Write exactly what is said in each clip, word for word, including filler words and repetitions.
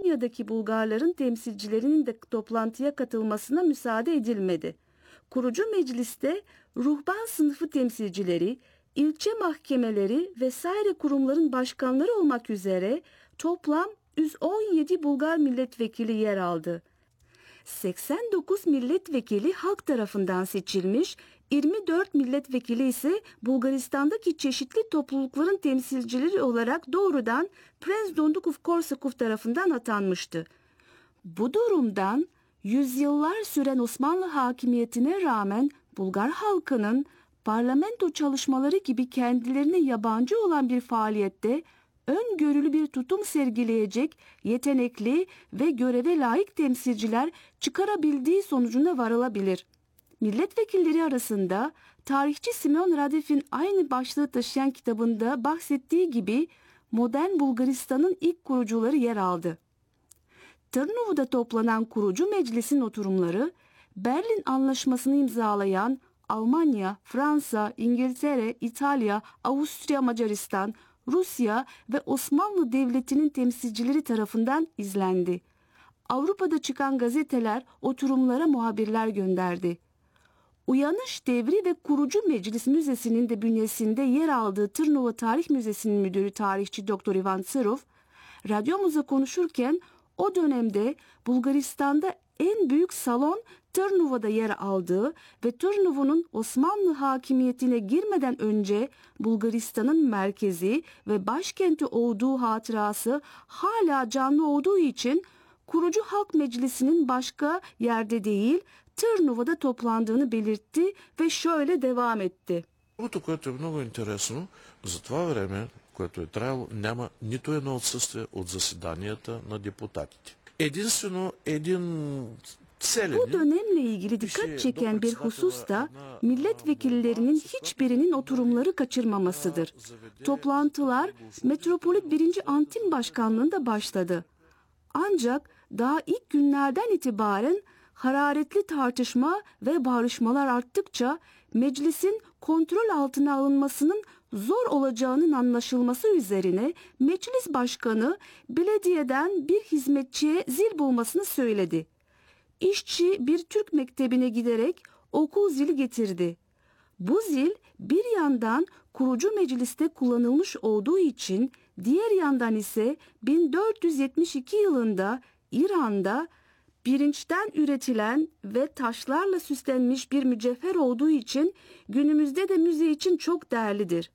Almanya'daki Bulgarların temsilcilerinin de toplantıya katılmasına müsaade edilmedi. Kurucu mecliste ruhban sınıfı temsilcileri, ilçe mahkemeleri vesaire kurumların başkanları olmak üzere toplam yüz on yedi Bulgar milletvekili yer aldı. seksen dokuz milletvekili halk tarafından seçilmiş, yirmi dört milletvekili ise Bulgaristan'daki çeşitli toplulukların temsilcileri olarak doğrudan Prens Dondukov Korsakov tarafından atanmıştı. Bu durumdan yüzyıllar süren Osmanlı hakimiyetine rağmen Bulgar halkının parlamento çalışmaları gibi kendilerine yabancı olan bir faaliyette öngörülü bir tutum sergileyecek yetenekli ve göreve layık temsilciler çıkarabildiği sonucuna varılabilir. Milletvekilleri arasında tarihçi Simeon Radef'in aynı başlığı taşıyan kitabında bahsettiği gibi modern Bulgaristan'ın ilk kurucuları yer aldı. Tırnovu'da toplanan kurucu meclisin oturumları, Berlin Anlaşması'nı imzalayan Almanya, Fransa, İngiltere, İtalya, Avusturya, Macaristan, Rusya ve Osmanlı Devleti'nin temsilcileri tarafından izlendi. Avrupa'da çıkan gazeteler oturumlara muhabirler gönderdi. Uyanış Devri ve Kurucu Meclis Müzesi'nin de bünyesinde yer aldığı Tırnova Tarih Müzesi'nin müdürü tarihçi Doktor Ivan Sırov, radyomuza konuşurken o dönemde Bulgaristan'da en büyük salon Tırnova'da yer aldığı ve Tırnova'nın Osmanlı hakimiyetine girmeden önce Bulgaristan'ın merkezi ve başkenti olduğu hatırası hala canlı olduğu için kurucu halk meclisinin başka yerde değil Tırnova'da toplandığını belirtti ve şöyle devam etti. Другото, което е много интересно, за това време, което е трябвало, няма нито едно отсъствие от заседанията на депутатите. Единствено един целен... Bu dönemle ilgili dikkat çeken bir husus da milletvekillerinin hiçbirinin oturumları kaçırmamasıdır. Toplantılar Metropolit birinci. Antim Başkanlığı'nda başladı. Ancak daha ilk günlerden itibaren hararetli tartışma ve bağrışmalar arttıkça meclisin kontrol altına alınmasının zor olacağının anlaşılması üzerine meclis başkanı belediyeden bir hizmetçiye zil bulmasını söyledi. İşçi bir Türk mektebine giderek okul zili getirdi. Bu zil bir yandan kurucu mecliste kullanılmış olduğu için diğer yandan ise bin dört yüz yetmiş iki yılında İran'da pirinçten üretilen ve taşlarla süslenmiş bir mücevher olduğu için günümüzde de müze için çok değerlidir.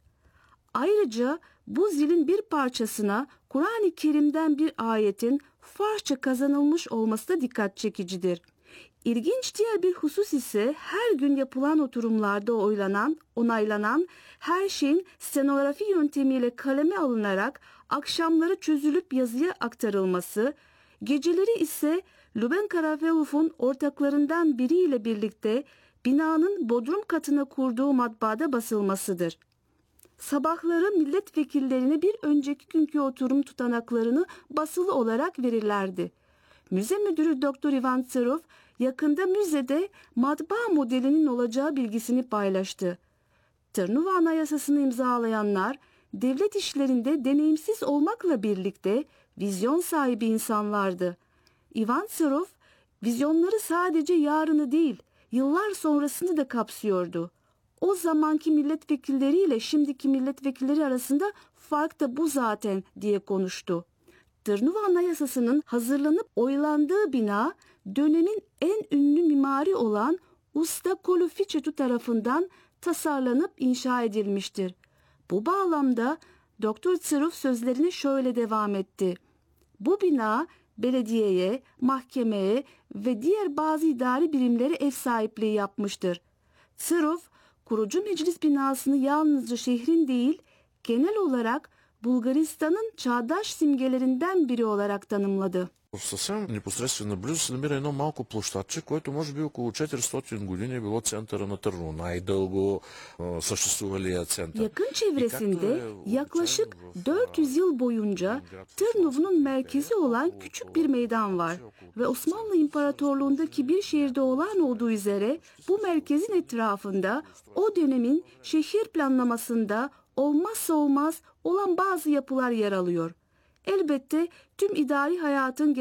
Ayrıca bu zilin bir parçasına Kur'an-ı Kerim'den bir ayetin Farsça kazanılmış olması da dikkat çekicidir. İlginç diğer bir husus ise her gün yapılan oturumlarda oylanan, onaylanan her şeyin stenografi yöntemiyle kaleme alınarak akşamları çözülüp yazıya aktarılması, geceleri ise Luben Karavelov'un ortaklarından biriyle birlikte binanın bodrum katına kurduğu matbaada basılmasıdır. Sabahları milletvekillerine bir önceki günkü oturum tutanaklarını basılı olarak verirlerdi. Müze müdürü Doktor Ivan Sırov yakında müzede matbaa modelinin olacağı bilgisini paylaştı. Tırnova Anayasası'nı imzalayanlar devlet işlerinde deneyimsiz olmakla birlikte vizyon sahibi insanlardı. Ivan Sırov vizyonları sadece yarını değil, yıllar sonrasını da kapsıyordu. O zamanki milletvekilleriyle şimdiki milletvekilleri arasında fark da bu zaten diye konuştu. Tırnova Anayasası'nın hazırlanıp oylandığı bina dönemin en ünlü mimari olan Usta Kolofiçetu tarafından tasarlanıp inşa edilmiştir. Bu bağlamda Doktor Sırov sözlerine şöyle devam etti. Bu bina belediyeye, mahkemeye ve diğer bazı idari birimlere ev sahipliği yapmıştır. Sırov, kurucu meclis binasını yalnızca şehrin değil, genel olarak Bulgaristan'ın çağdaş simgelerinden biri olarak tanımladı. В съвсем непосредствена близост се намира едно малко площадче, което може би около четиристотин години е било центъра на Търново. Най-дълго съществувалия център. Yakın çevresinde yaklaşık dört yüz yıl boyunca Tırnova'nın merkezi olan küçük bir meydan var ve Osmanlı İmparatorluğu'ndaki bir şehirde olan olduğu üzere bu merkezin etrafında o dönemin şehir planlamasında olmazsa olmaz olan bazı yapılar yer alıyor. Elbette tüm idari hayatın